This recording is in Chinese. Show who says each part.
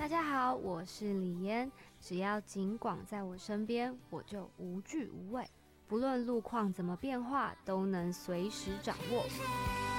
Speaker 1: 家好，我是李嫣，只要警广在我身边，我就无惧无畏，不论路况怎么变化，都能随时掌握。